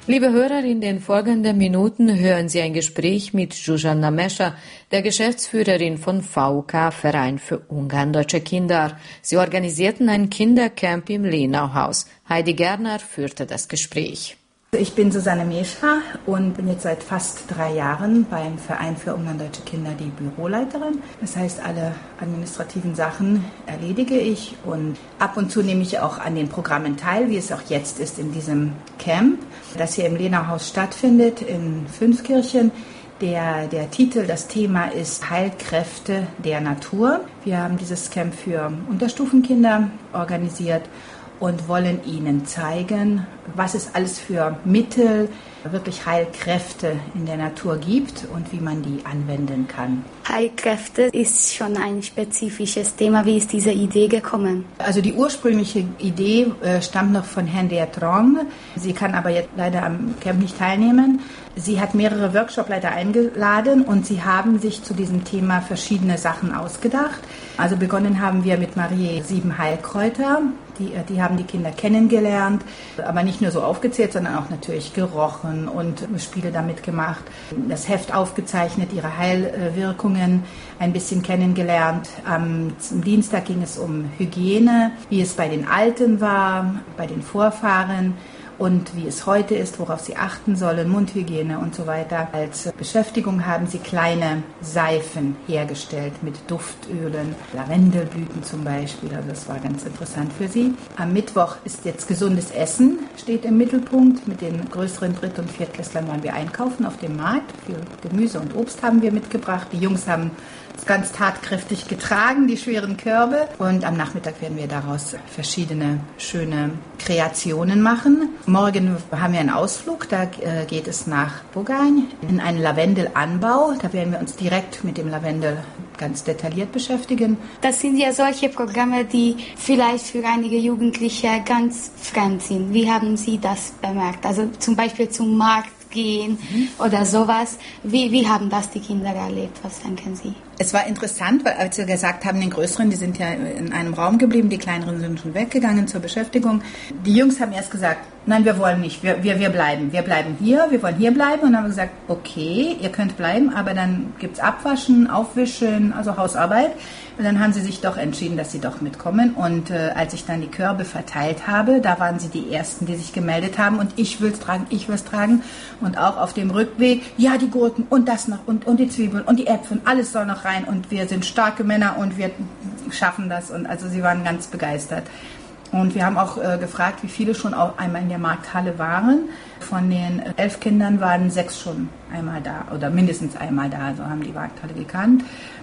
Liebe Hörer, in den folgenden Minuten hören Sie ein Gespräch mit Zsuzsanna Mescher, der Geschäftsführerin von VUK, Verein für Ungarndeutsche Kinder. Sie organisierten ein Kindercamp im Lenauhaus. Heidi Gerner führte das Gespräch. Ich bin Susanne Mescher und bin jetzt seit fast 3 Jahren beim Verein für Ungarndeutsche Kinder die Büroleiterin. Das heißt, alle administrativen Sachen erledige ich und ab und zu nehme ich auch an den Programmen teil, wie es auch jetzt ist in diesem Camp, das hier im Lenauhaus stattfindet in Fünfkirchen. Der Titel, das Thema ist Heilkräfte der Natur. Wir haben dieses Camp für Unterstufenkinder organisiert und wollen ihnen zeigen, was es alles für Mittel, wirklich Heilkräfte in der Natur gibt und wie man die anwenden kann. Heilkräfte ist schon ein spezifisches Thema. Wie ist diese Idee gekommen? Also die ursprüngliche Idee stammt noch von Henriette Trong. Sie kann aber jetzt leider am Camp nicht teilnehmen. Sie hat mehrere Workshopleiter eingeladen und sie haben sich zu diesem Thema verschiedene Sachen ausgedacht. Also begonnen haben wir mit Marie 7 Heilkräuter. Die haben die Kinder kennengelernt, aber nicht nur so aufgezählt, sondern auch natürlich gerochen und Spiele damit gemacht. Das Heft aufgezeichnet, ihre Heilwirkungen ein bisschen kennengelernt. Am Dienstag ging es um Hygiene, wie es bei den Alten war, bei den Vorfahren und wie es heute ist, worauf sie achten sollen, Mundhygiene und so weiter. Als Beschäftigung haben sie kleine Seifen hergestellt mit Duftölen, Lavendelblüten zum Beispiel, also das war ganz interessant für sie. Am Mittwoch ist jetzt gesundes Essen, steht im Mittelpunkt. Mit den größeren Dritt- und Viertklässlern waren wir einkaufen auf dem Markt. Viel Gemüse und Obst haben wir mitgebracht. Die Jungs haben es ganz tatkräftig getragen, die schweren Körbe. Und am Nachmittag werden wir daraus verschiedene schöne Kreationen machen. Morgen haben wir einen Ausflug, da geht es nach Bogaň in einen Lavendelanbau. Da werden wir uns direkt mit dem Lavendel ganz detailliert beschäftigen. Das sind ja solche Programme, die vielleicht für einige Jugendliche ganz fremd sind. Wie haben Sie das bemerkt? Also zum Beispiel zum Markt gehen oder sowas. Wie haben das die Kinder erlebt? Was denken Sie? Es war interessant, weil als wir gesagt haben, den Größeren, die sind ja in einem Raum geblieben, die Kleineren sind schon weggegangen zur Beschäftigung. Die Jungs haben erst gesagt, nein, wir wollen nicht, wir bleiben. Wir bleiben hier, wir wollen hier bleiben. Und dann haben wir gesagt, okay, ihr könnt bleiben, aber dann gibt's Abwaschen, Aufwischen, also Hausarbeit. Und dann haben sie sich doch entschieden, dass sie doch mitkommen. Und als ich dann die Körbe verteilt habe, da waren sie die Ersten, die sich gemeldet haben. Und ich will's tragen, ich will's tragen. Und auch auf dem Rückweg, ja, die Gurken und das noch und die Zwiebeln und die Äpfel, alles soll noch rein. Und wir sind starke Männer und wir schaffen das. Und also sie waren ganz begeistert. Und wir haben auch gefragt, wie viele schon auch einmal in der Markthalle waren. Von den 11 Kindern waren 6 schon einmal da oder mindestens einmal da, also haben die Markthalle gekannt.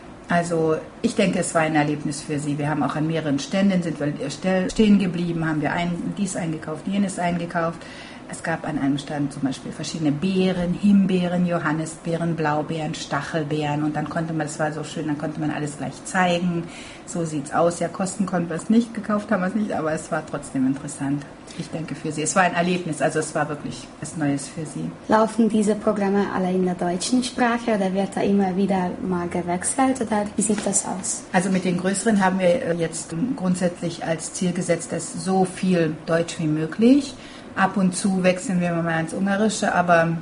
Also ich denke, es war ein Erlebnis für sie. Wir haben auch an mehreren Ständen sind wir stehen geblieben, haben wir dies eingekauft, jenes eingekauft. Es gab an einem Stand zum Beispiel verschiedene Beeren, Himbeeren, Johannisbeeren, Blaubeeren, Stachelbeeren und dann konnte man, das war so schön, dann konnte man alles gleich zeigen. So sieht's aus. Ja, kosten konnten wir es nicht, gekauft haben wir es nicht, aber es war trotzdem interessant. Ich denke für sie. Es war ein Erlebnis, also es war wirklich was Neues für sie. Laufen diese Programme alle in der deutschen Sprache oder wird da immer wieder mal gewechselt oder wie sieht das aus? Also mit den Größeren haben wir jetzt grundsätzlich als Ziel gesetzt, dass so viel Deutsch wie möglich. Ab und zu wechseln wir mal ins Ungarische, aber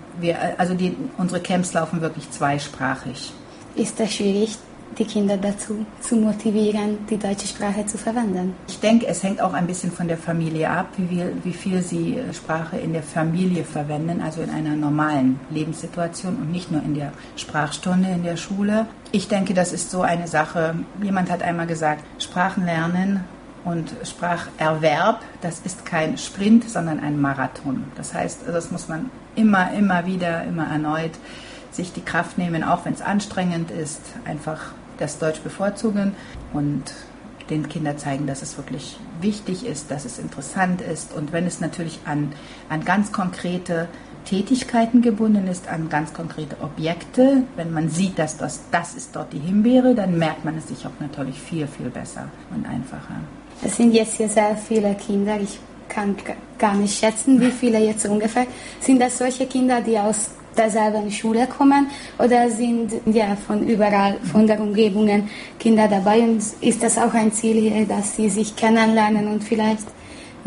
unsere Camps laufen wirklich zweisprachig. Ist das schwierig, die Kinder dazu zu motivieren, die deutsche Sprache zu verwenden? Ich denke, es hängt auch ein bisschen von der Familie ab, wie viel sie Sprache in der Familie verwenden, also in einer normalen Lebenssituation und nicht nur in der Sprachstunde in der Schule. Ich denke, das ist so eine Sache. Jemand hat einmal gesagt, Sprachen lernen und Spracherwerb, das ist kein Sprint, sondern ein Marathon. Das heißt, das muss man immer wieder, immer erneut sich die Kraft nehmen, auch wenn es anstrengend ist, einfach das Deutsch bevorzugen und den Kindern zeigen, dass es wirklich wichtig ist, dass es interessant ist. Und wenn es natürlich an ganz konkrete Tätigkeiten gebunden ist, an ganz konkrete Objekte, wenn man sieht, dass das ist dort die Himbeere, dann merkt man es sich auch natürlich viel, viel besser und einfacher. Es sind jetzt hier sehr viele Kinder. Ich kann gar nicht schätzen, wie viele jetzt ungefähr. Sind das solche Kinder, die aus derselben Schule kommen oder sind ja von überall, von der Umgebung Kinder dabei? Und ist das auch ein Ziel hier, dass sie sich kennenlernen und vielleicht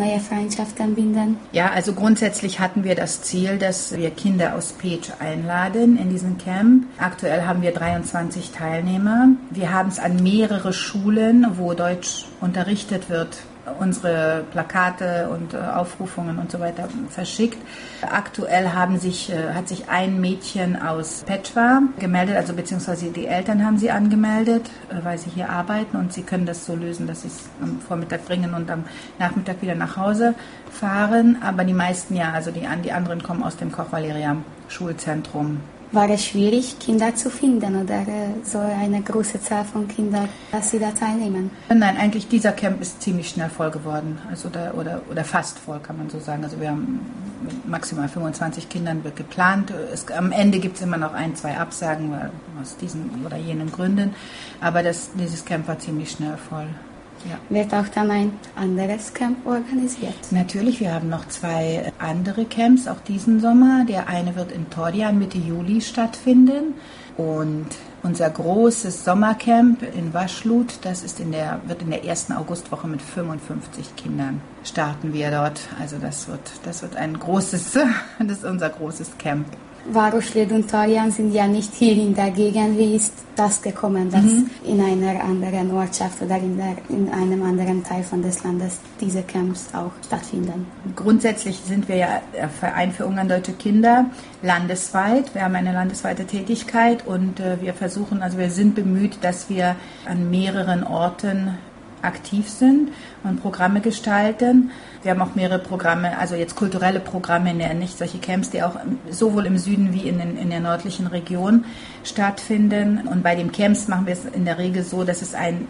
neue Freundschaften binden? Ja, also grundsätzlich hatten wir das Ziel, dass wir Kinder aus Pécs einladen in diesen Camp. Aktuell haben wir 23 Teilnehmer. Wir haben es an mehrere Schulen, wo Deutsch unterrichtet wird, unsere Plakate und Aufrufungen und so weiter verschickt. Aktuell hat sich ein Mädchen aus Pečva gemeldet, also beziehungsweise die Eltern haben sie angemeldet, weil sie hier arbeiten und sie können das so lösen, dass sie es am Vormittag bringen und am Nachmittag wieder nach Hause fahren. Aber die meisten also die anderen kommen aus dem Koch-Valeria-Schulzentrum. War es schwierig, Kinder zu finden oder so eine große Zahl von Kindern, dass sie da teilnehmen? Nein, eigentlich dieser Camp ist ziemlich schnell voll geworden, also oder fast voll, kann man so sagen. Also wir haben mit maximal 25 Kindern geplant. Am Ende gibt es immer noch 1, 2 Absagen aus diesen oder jenen Gründen, aber dieses Camp war ziemlich schnell voll. Ja. Wird auch dann ein anderes Camp organisiert? Natürlich, wir haben noch 2 andere Camps, auch diesen Sommer. Der eine wird in Torjan Mitte Juli stattfinden und unser großes Sommercamp in Vaslud, wird in der ersten Augustwoche mit 55 Kindern starten wir dort. Also das wird das ist unser großes Camp. Városliget und Torjan sind ja nicht hier in der Gegend. Wie ist das gekommen, dass in einer anderen Ortschaft oder in einem anderen Teil des Landes diese Camps auch stattfinden? Grundsätzlich sind wir ja der Verein für Ungarndeutsche Kinder landesweit. Wir haben eine landesweite Tätigkeit und wir sind bemüht, dass wir an mehreren Orten aktiv sind und Programme gestalten. Wir haben auch mehrere Programme, also jetzt kulturelle Programme, nicht solche Camps, die auch sowohl im Süden wie in der nördlichen Region stattfinden. Und bei den Camps machen wir es in der Regel so, dass es eins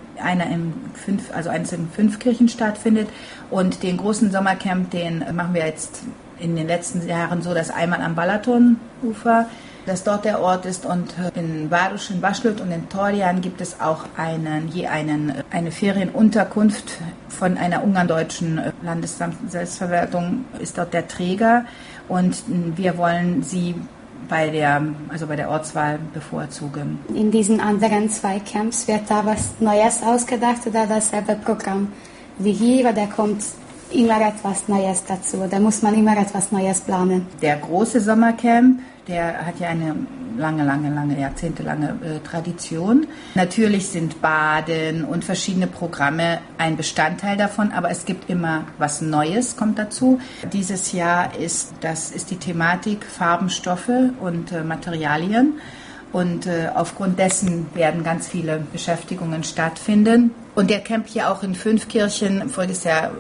in 5 Kirchen stattfindet. Und den großen Sommercamp, den machen wir jetzt in den letzten Jahren so, dass einmal am Balatonufer, dass dort der Ort ist, und in Varos, in Vaslud und in Torjan gibt es auch eine Ferienunterkunft von einer ungarndeutschen Landesselbstverwaltung, ist dort der Träger, und wir wollen sie bei der Ortswahl bevorzugen. In diesen anderen 2 Camps wird da was Neues ausgedacht oder dasselbe Programm wie hier, oder kommt immer etwas Neues dazu, oder muss man immer etwas Neues planen? Der große Sommercamp, der hat ja eine jahrzehntelange Tradition. Natürlich sind Baden und verschiedene Programme ein Bestandteil davon, aber es gibt immer was Neues, kommt dazu. Dieses Jahr ist die Thematik Farben, Stoffe und Materialien. Und aufgrund dessen werden ganz viele Beschäftigungen stattfinden. Und der Camp hier auch in 5 Kirchen. Voriges Jahr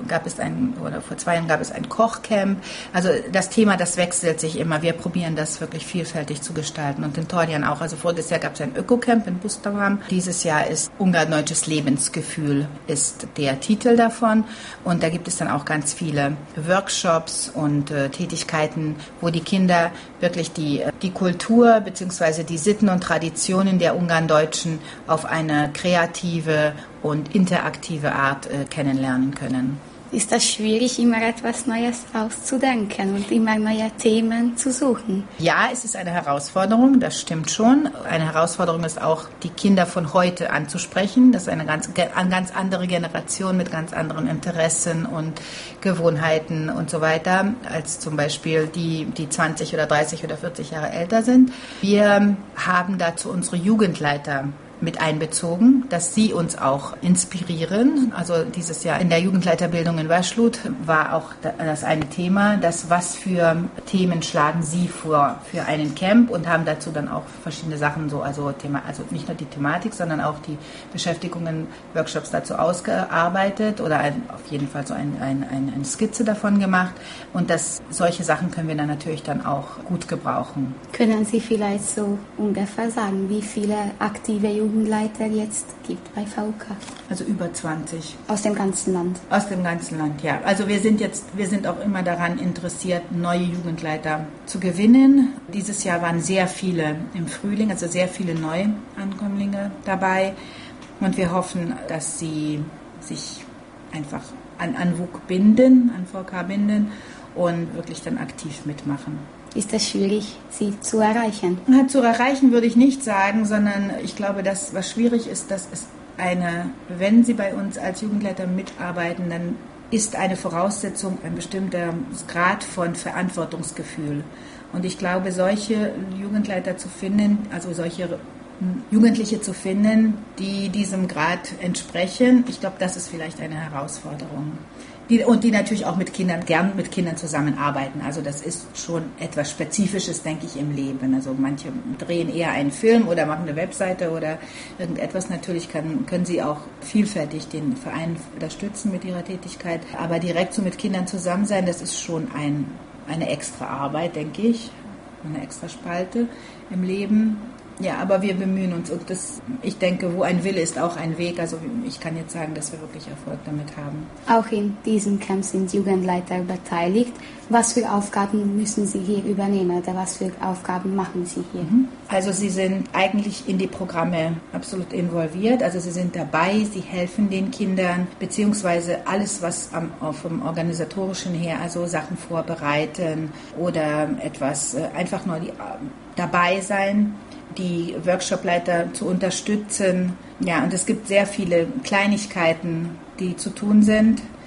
vor 2 Jahren gab es ein Kochcamp. Also das Thema, das wechselt sich immer. Wir probieren das wirklich vielfältig zu gestalten. Und in Torjan auch. Also voriges Jahr gab es ein Ökocamp in Bustavam. Dieses Jahr ist Ungarndeutsches Lebensgefühl ist der Titel davon. Und da gibt es dann auch ganz viele Workshops und Tätigkeiten, wo die Kinder wirklich die Kultur bzw. die Sitten und Traditionen der Ungarndeutschen auf eine kreative und interaktive Art kennenlernen können. Ist das schwierig, immer etwas Neues auszudenken und immer neue Themen zu suchen? Ja, es ist eine Herausforderung, das stimmt schon. Eine Herausforderung ist auch, die Kinder von heute anzusprechen. Das ist eine ganz andere Generation mit ganz anderen Interessen und Gewohnheiten und so weiter, als zum Beispiel die 20 oder 30 oder 40 Jahre älter sind. Wir haben dazu unsere Jugendleiter mit einbezogen, dass sie uns auch inspirieren. Also dieses Jahr in der Jugendleiterbildung in Vaslud war auch das eine Thema, was für Themen schlagen sie vor für einen Camp, und haben dazu dann auch verschiedene Sachen also nicht nur die Thematik, sondern auch die Beschäftigungen, Workshops dazu ausgearbeitet oder auf jeden Fall so eine Skizze davon gemacht, und solche Sachen können wir dann natürlich dann auch gut gebrauchen. Können Sie vielleicht so ungefähr sagen, wie viele aktive Jugendleiter jetzt gibt bei VK? Also über 20. Aus dem ganzen Land? Aus dem ganzen Land, ja. Also wir sind auch immer daran interessiert, neue Jugendleiter zu gewinnen. Dieses Jahr waren sehr viele im Frühling, also sehr viele Neuankömmlinge dabei. Und wir hoffen, dass sie sich einfach an VK binden und wirklich dann aktiv mitmachen. Ist es schwierig, sie zu erreichen? Zu erreichen würde ich nicht sagen, sondern ich glaube, was schwierig ist, wenn Sie bei uns als Jugendleiter mitarbeiten, dann ist eine Voraussetzung, ein bestimmter Grad von Verantwortungsgefühl. Und ich glaube, solche Jugendleiter zu finden, also solche Jugendliche zu finden, die diesem Grad entsprechen, ich glaube, das ist vielleicht eine Herausforderung. Die natürlich auch gern mit Kindern zusammenarbeiten. Also das ist schon etwas Spezifisches, denke ich, im Leben. Also manche drehen eher einen Film oder machen eine Webseite oder irgendetwas. Natürlich können sie auch vielfältig den Verein unterstützen mit ihrer Tätigkeit. Aber direkt so mit Kindern zusammen sein, das ist schon eine extra Arbeit, denke ich. Eine extra Spalte im Leben. Ja, aber wir bemühen uns und ich denke, wo ein Wille ist, auch ein Weg. Also ich kann jetzt sagen, dass wir wirklich Erfolg damit haben. Auch in diesem Camp sind Jugendleiter beteiligt. Was für Aufgaben müssen Sie hier übernehmen oder was für Aufgaben machen Sie hier? Also Sie sind eigentlich in die Programme absolut involviert. Also Sie sind dabei, Sie helfen den Kindern, beziehungsweise alles, was vom Organisatorischen her, also Sachen vorbereiten oder etwas, einfach nur dabei sein, die Workshopleiter zu unterstützen. Ja, und es gibt sehr viele Kleinigkeiten, die zu tun sind.